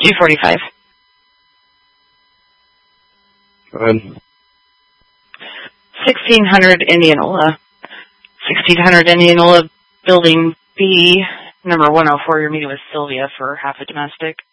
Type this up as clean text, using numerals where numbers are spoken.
245. Go ahead. 1600 Indianola. 1600 Indianola, Building B, number 104. You're meeting with Sylvia for half a domestic.